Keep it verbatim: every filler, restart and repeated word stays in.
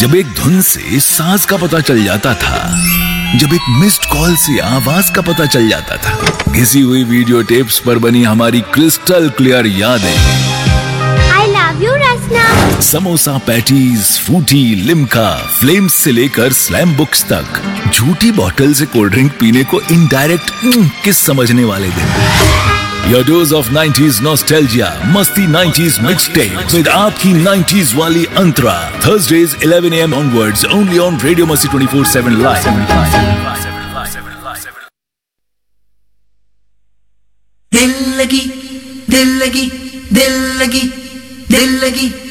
जब एक धुन से सांस का पता चल जाता था, जब एक मिस्ड कॉल से आवाज का पता चल जाता था, घिसी हुई वीडियो टेप्स पर बनी हमारी क्रिस्टल क्लियर यादें। I love you Rachna. Samosa patties, Frooti, Limca, flames से लेकर स्लैम बुक्स तक, झूठी बोतल से कोल्ड ड्रिंक पीने को इनडायरेक्ट किस समझने वाले दिन। Your dose of nineties nostalgia, मस्ती nineties mixtape with आपकी nineties वाली अंतरा. Thursdays eleven a m onwards, only on Radio Masti twenty-four seven live. दिल लगी, दिल लगी, दिल लगी, दिल लगी.